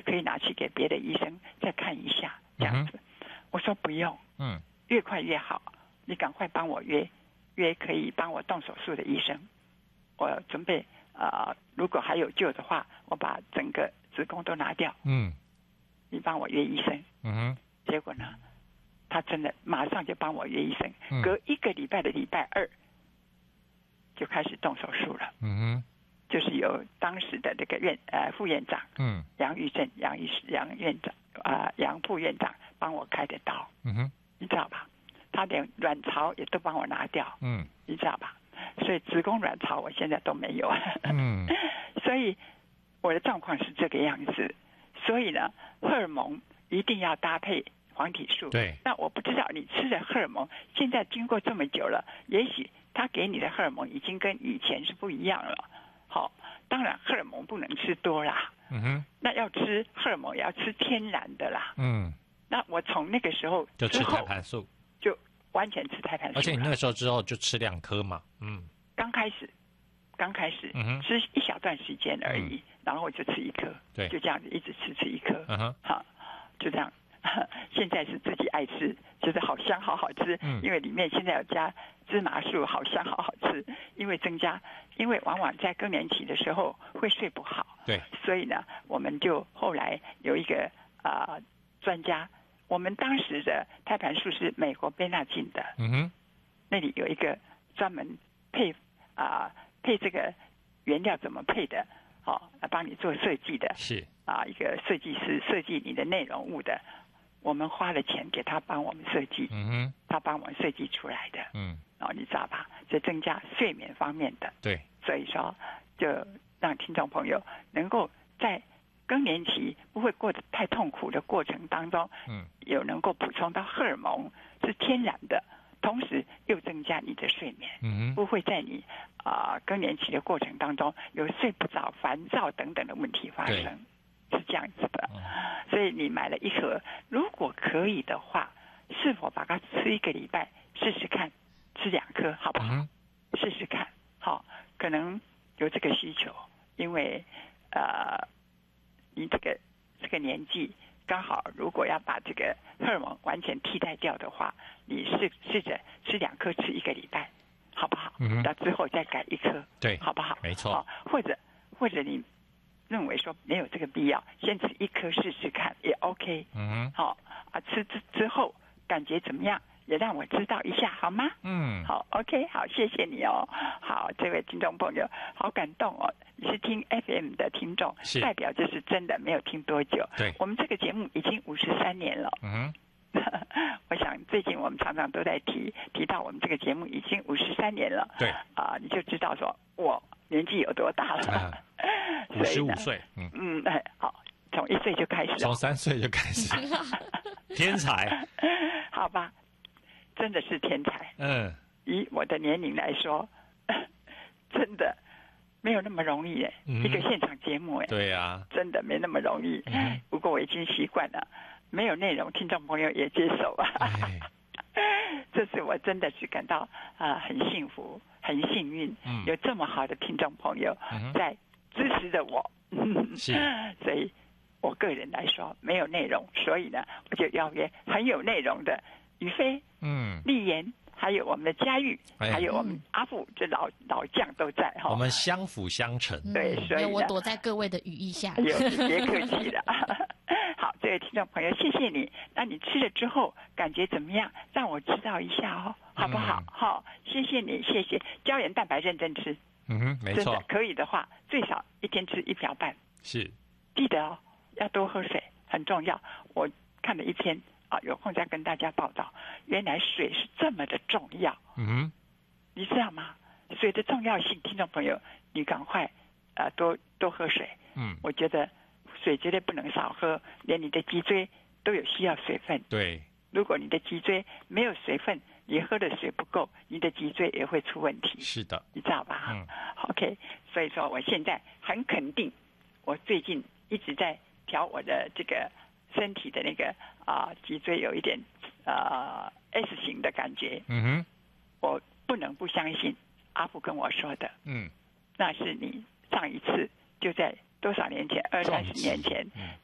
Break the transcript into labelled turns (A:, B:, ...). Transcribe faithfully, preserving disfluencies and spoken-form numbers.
A: 可以拿去给别的医生再看一下这样子。嗯、我说不用，
B: 嗯，
A: 越快越好，你赶快帮我约约可以帮我动手术的医生，我准备呃，如果还有救的话，我把整个子宫都拿掉，
B: 嗯，
A: 你帮我约医生，
B: 嗯哼，
A: 结果呢，他真的马上就帮我约医生，
B: 嗯、
A: 隔一个礼拜的礼拜二就开始动手术了，
B: 嗯哼。
A: 就是由当时的这个院呃副院长，
B: 嗯，
A: 杨玉正杨医师杨院长啊、呃、杨副院长帮我开的刀，
B: 嗯哼，
A: 你知道吧？他连卵巢也都帮我拿掉，
B: 嗯，
A: 你知道吧？所以子宫卵巢我现在都没有，
B: 嗯，
A: 所以我的状况是这个样子。所以呢，荷尔蒙一定要搭配黄体素。
B: 对，
A: 那我不知道你吃的荷尔蒙，现在经过这么久了，也许他给你的荷尔蒙已经跟以前是不一样了。好，当然荷尔蒙不能吃多啦，
B: 嗯哼，
A: 那要吃荷尔蒙也要吃天然的啦，
B: 嗯，
A: 那我从那个时候
B: 就吃胎盘素，
A: 就完全吃胎盘素，
B: 而且你那个时候之后就吃两颗嘛，嗯，
A: 刚开始，刚开始，
B: 嗯哼，
A: 吃一小段时间而已，嗯、然后我就吃一颗，
B: 对，
A: 就这样子一直吃吃一颗，
B: 嗯哼，
A: 好，就这样。现在是自己爱吃，觉得好香好好吃，
B: 嗯，
A: 因为里面现在有加芝麻素，好香好好吃。因为增加，因为往往在更年期的时候会睡不好，
B: 对，
A: 所以呢，我们就后来有一个啊、呃、专家，我们当时的胎盘素是美国贝纳进的，
B: 嗯哼，
A: 那里有一个专门配啊、呃、配这个原料怎么配的，哦，来帮你做设计的，
B: 是
A: 啊一个设计师设计你的内容物的。我们花了钱给他帮我们设计，
B: 嗯哼，
A: 他帮我们设计出来的，
B: 嗯，
A: 哦，你知道吧？就增加睡眠方面的，
B: 对，
A: 所以说就让听众朋友能够在更年期不会过得太痛苦的过程当中，
B: 嗯，
A: 有能够补充到荷尔蒙是天然的，同时又增加你的睡眠，
B: 嗯，
A: 不会在你啊、呃、更年期的过程当中有睡不着、烦躁等等的问题发生。是这样子的，所以你买了一盒，如果可以的话，是否把它吃一个礼拜试试看，吃两颗好不好？嗯、试试看，好，可能有这个需求，因为呃，你这个这个年纪刚好，如果要把这个荷尔蒙完全替代掉的话，你试试着吃两颗，吃一个礼拜，好不好？嗯，那之后再改一颗，
B: 对，
A: 好不好？
B: 没错，
A: 或者或者你认为说没有这个必要，先吃一颗试试看也 OK。嗯，好啊，吃之之后感觉怎么样？也让我知道一下好吗？嗯，好 ，OK， 好，谢谢你哦。好，这位听众朋友，好感动哦！你是听 F M 的听众，代表就是真的没有听多久。
B: 对，
A: 我们这个节目已经五十三年了。嗯，我想最近我们常常都在提提到我们这个节目已经五十三年了。
B: 对，
A: 啊、呃，你就知道说我年纪有多大了。啊
B: 五十五岁，
A: 嗯嗯，哎，好，从一岁就开始，
B: 从三岁就开始，天才，
A: 好吧，真的是天才。嗯，以我的年龄来说，真的没有那么容易哎，嗯、一个现场节目哎，
B: 对呀、啊，
A: 真的没那么容易。嗯、不过我已经习惯了，没有内容，听众朋友也接受啊。哎、这是我真的是感到啊、呃、很幸福、很幸运，嗯、有这么好的听众朋友在。支持着我，
B: 是，
A: 所以我个人来说没有内容，所以呢，我就邀约很有内容的宇飞、嗯、丽妍，还有我们的佳玉，哎、还有我们阿富，这老老将都在哈。
B: 我们相辅相成，
A: 对，所以
C: 我躲在各位的羽翼下。
A: 有，别客气了。好，这位听众朋友，谢谢你。那你吃了之后感觉怎么样？让我知道一下哦，好不好？好、嗯，谢谢你，谢谢。胶原蛋白认真吃。
B: 嗯哼，没错。
A: 可以的话，最少一天吃一瓢半。
B: 是，
A: 记得哦，要多喝水，很重要。我看了一篇啊，有空再跟大家报道，原来水是这么的重要。嗯哼，你知道吗？水的重要性，听众朋友，你赶快啊、呃，多多喝水。嗯，我觉得水绝对不能少喝，连你的脊椎都有需要水分。
B: 对，
A: 如果你的脊椎没有水分，你喝的水不够，你的脊椎也会出问题。
B: 是的，
A: 你知道吧？嗯 ，OK。所以说，我现在很肯定，我最近一直在调我的这个身体的那个啊、呃、脊椎有一点呃 S 型的感觉。嗯哼，我不能不相信阿富跟我说的。嗯，那是你上一次就在多少年前，二三十年前，